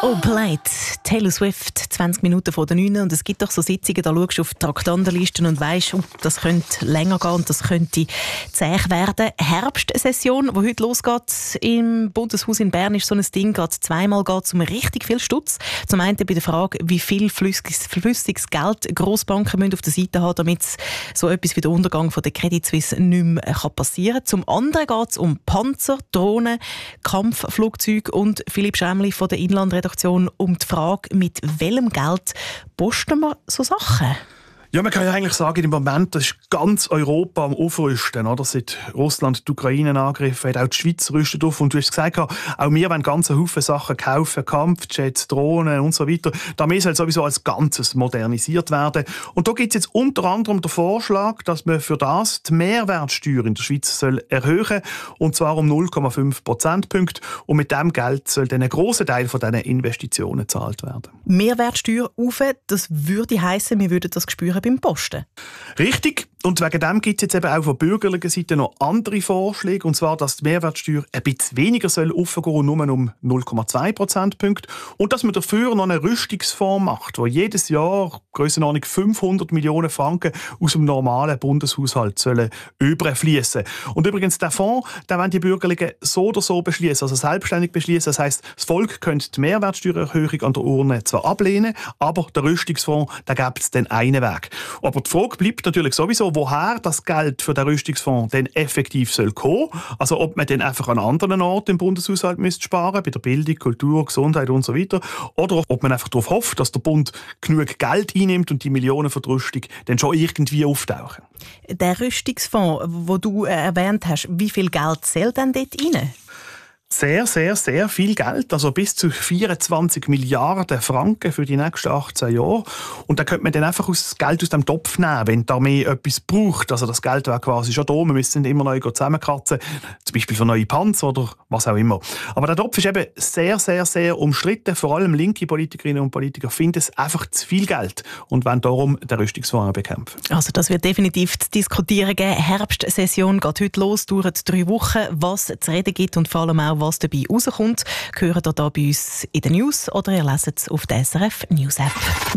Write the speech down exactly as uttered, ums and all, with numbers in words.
Oh, Blade, Taylor Swift, zwanzig Minuten vor der neun. Und es gibt doch so Sitzungen, da schaust du auf die Traktandenlisten und weisst, oh, das könnte länger gehen und das könnte zäh werden. Herbstsession, die heute losgeht im Bundeshaus in Bern, ist so ein Ding. Gerade zweimal geht es um richtig viel Stutz. Zum einen bei der Frage, wie viel flüssiges, flüssiges Geld Grossbanken müssen auf der Seite haben, damit so etwas wie der Untergang von der Credit Suisse nicht mehr passieren kann. Zum anderen geht es um Panzer, Drohnen, Kampfflugzeuge und Philipp Schämli von der Inlandredaktion um die Frage, mit welchem Geld posten wir so Sachen? Ja, man kann ja eigentlich sagen, im Moment ist ganz Europa am Aufrüsten. Oder? Seit Russland die Ukraine angegriffen hat, auch die Schweiz rüstet auf. Und du hast gesagt, auch wir wollen ganz Haufen Sachen kaufen, Kampfjets, Drohnen und so weiter. Die Armee soll sowieso als Ganzes modernisiert werden. Und da gibt es jetzt unter anderem den Vorschlag, dass man für das die Mehrwertsteuer in der Schweiz soll erhöhen und zwar um null Komma fünf Prozentpunkte. Und mit diesem Geld soll dann ein grosser Teil von diesen Investitionen gezahlt werden. Mehrwertsteuer rauf, das würde heissen, wir würden das spüren beim Posten. Richtig. Und wegen dem gibt es jetzt eben auch von bürgerlicher Seite noch andere Vorschläge. Und zwar, dass die Mehrwertsteuer ein bisschen weniger soll raufgehen, nur um null Komma zwei Prozentpunkte. Und dass man dafür noch einen Rüstungsfonds macht, der jedes Jahr Grössenordnung fünfhundert Millionen Franken aus dem normalen Bundeshaushalt sollen überfließen. Und übrigens, der Fonds, den wollen die Bürgerlichen so oder so beschließen, also selbstständig beschließen. Das heisst, das Volk könnte die Mehrwertsteuererhöhung an der Urne zwar ablehnen, aber der Rüstungsfonds, da gibt es dann einen Weg. Aber die Frage bleibt natürlich sowieso, woher das Geld für den Rüstungsfonds denn effektiv soll kommen. Also ob man dann einfach an anderen Orten im Bundeshaushalt müsste sparen, bei der Bildung, Kultur, Gesundheit und so weiter. Oder ob man einfach darauf hofft, dass der Bund genug Geld einnimmt und die Millionen für die Rüstung dann schon irgendwie auftauchen. Der Rüstungsfonds, den du erwähnt hast, wie viel Geld soll denn dort rein? Sehr, sehr, sehr viel Geld, also bis zu vierundzwanzig Milliarden Franken für die nächsten achtzehn Jahre. Und da könnte man dann einfach das Geld aus dem Topf nehmen, wenn die Armee etwas braucht. Also das Geld wäre quasi schon da, wir müssen immer neu zusammenkratzen, zum Beispiel für neue Panzer oder was auch immer. Aber der Topf ist eben sehr, sehr, sehr umstritten. Vor allem linke Politikerinnen und Politiker finden es einfach zu viel Geld und wollen darum den Rüstungsfonds bekämpfen. Also das wird definitiv zu diskutieren geben. Herbstsession geht heute los, dauert drei Wochen. Was zu reden gibt und vor allem auch, was dabei rauskommt, hören ihr hier bei uns in den News oder ihr leset es auf der S R F News App.